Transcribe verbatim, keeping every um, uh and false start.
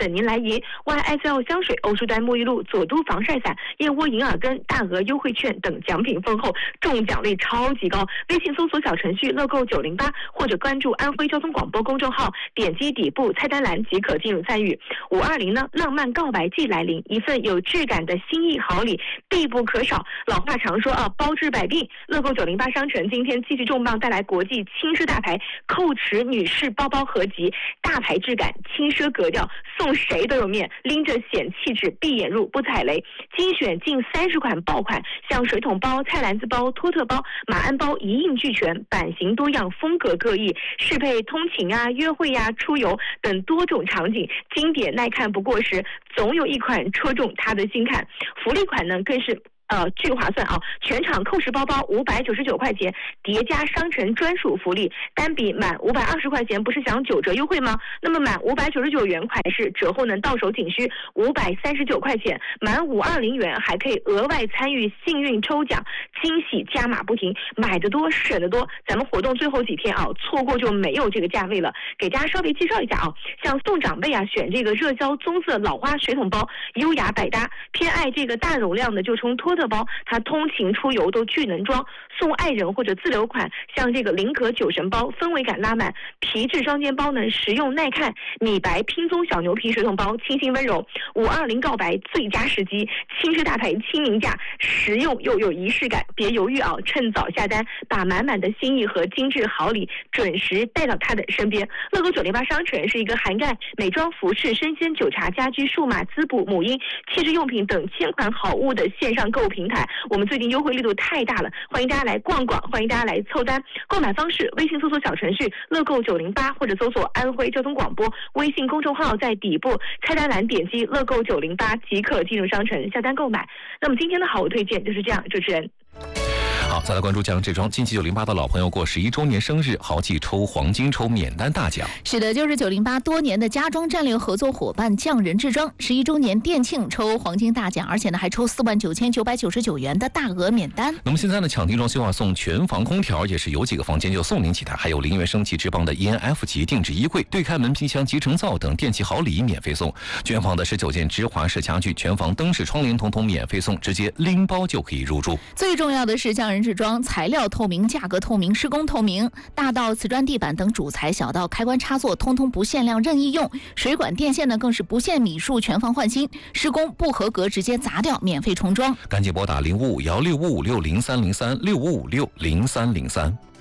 等您来赢 Y S L 香水、欧舒丹沐浴露、佐都防晒伞、燕窝银耳根、大额优惠券等奖品丰厚，中奖率超级高。微信搜索小程序乐购九零八，或者关注安徽交通广播公众号，点击底部菜单栏即可进入参与。五二零呢，浪漫告白季来临，一份有质感的心意好礼必不可少。老话常说啊，包治百病。乐购九零八商城今天继续重磅带来国际轻奢大牌蔻驰女士包包合集，大牌质感，轻奢格调，送谁都有面，拎着显气质，闭眼入不踩雷。精选近三十款爆款，像水桶包、菜篮子包、托特包、马鞍包一应俱全，版型多样，风格各异，适配通勤啊、约会呀、啊、出游等多种场景，经典耐看不过时，总有一款戳中他的心坎。福利款呢更是呃，巨划算啊！全场蔻驰包包五百九十九块钱，叠加商城专属福利，单笔满五百二十块钱，不是享九折优惠吗？那么满五百九十九元款式，折后能到手仅需五百三十九块钱，满五二零元还可以额外参与幸运抽奖，惊喜加码不停，买得多省得多。咱们活动最后几天啊，错过就没有这个价位了。给大家稍微介绍一下啊，像送长辈啊，选这个热胶棕色老花水桶包，优雅百搭；偏爱这个大容量的，就冲托特包，它通勤出游都巨能装。送爱人或者自留款，像这个林可酒神包，氛围感拉满；皮质双肩包呢，实用耐看；米白拼棕小牛皮水桶包，清新温柔。五二零告白最佳时机，轻奢大牌亲民价，实用又有仪式感，别犹豫啊，趁早下单，把满满的心意和精致好礼准时带到他的身边。乐购九零八商城是一个涵盖美妆、服饰、生鲜、酒茶、家居、数码、滋补、母婴、气质用品等千款好物的线上购物平台。我们最近优惠力度太大了，欢迎大家来逛逛，欢迎大家来凑单。购买方式：微信搜索小程序乐购九零八，或者搜索安徽交通广播微信公众号，在底部菜单栏点击乐购九零八即可进入商城下单购买。那么今天的好物推荐就是这样，主持人。 好，再来关注江浙庄近期九零八的老朋友过十一周年生日，豪记抽黄金抽免单大奖。 是的，就是九零八多年的家装战略合作伙伴匠人制装十一周年店庆抽黄金大奖，而且呢还抽四万九千九百九十九元的大额免单。 那么现在呢，抢定装修啊送全房空调，也是有几个房间就送您几台，还有零元升级之邦的 E N F 级定制衣柜、对开门冰箱、集成灶等电器好礼免费送。全房的十九件芝华士家具，全房灯饰窗帘统统免费送，直接拎包就可以入住。 最重要的是匠人制装材料透明，价格透明，施工透明，大到瓷砖地板等主材，小到开关插座，通通不限量任意用。水管电线呢更是不限米数，全房换新，施工不合格直接砸掉，免费重装。 赶紧拨打零五五幺六五五六零三零三六五五六零三零三。